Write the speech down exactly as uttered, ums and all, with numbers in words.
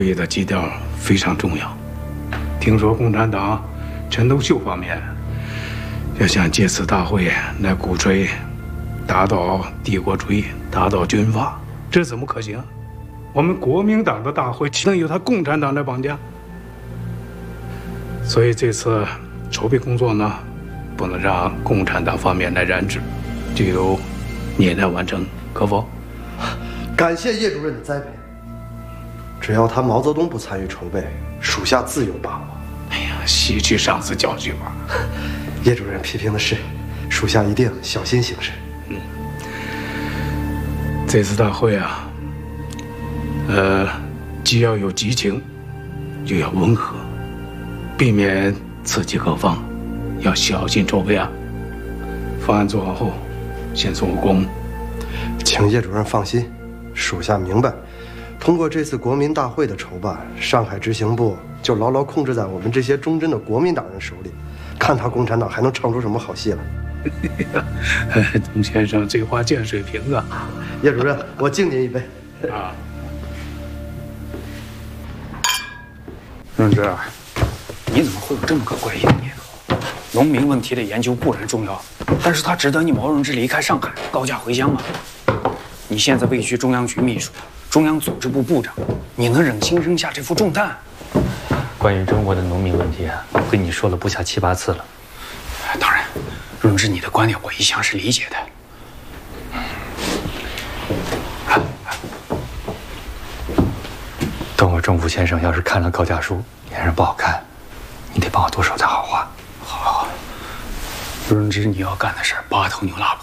会议的基调非常重要。听说共产党陈独秀方面要想借此大会来鼓吹打倒帝国主义、打倒军阀，这怎么可行？我们国民党的大会岂能由他共产党来绑架？所以这次筹备工作呢，不能让共产党方面来染指，就由你来完成，可否？ 感谢叶主任的栽培。只要他毛泽东不参与筹备，属下自有把握。 哎呀，吸取上次教训吧。 叶主任批评的是，属下一定小心行事。 嗯，这次大会啊，呃，既要有激情，又要温和，避免刺激各方，要小心筹备啊。方案做好后，先送我公。 请叶主任放心，属下明白。通过这次国民大会的筹办，上海执行部就牢牢控制在我们这些忠贞的国民党人手里，看他共产党还能唱出什么好戏来。 董先生这话见水平啊！ 叶主任，我敬您一杯。 啊，润之， 你怎么会有这么个怪异的念头？农民问题的研究固然重要，但是它值得你毛润之离开上海，高价回乡吗？你现在位居中央局秘书，中央组织部部长，你能忍心扔下这副重担？ 关于中国的农民问题啊，我跟你说了不下七八次了。 当然，润之你的观点我一向是理解的。 等我政府先生要是看了高价书，脸上不好看，你得帮我多说点好话。 好，润之你要干的事儿八头牛拉